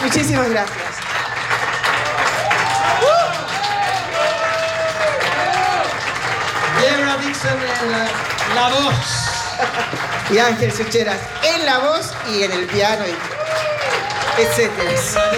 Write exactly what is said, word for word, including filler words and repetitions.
Muchísimas gracias. Debra Dixon en la, la voz. Y Ángel Sucheras en la voz y en el piano, y etcétera.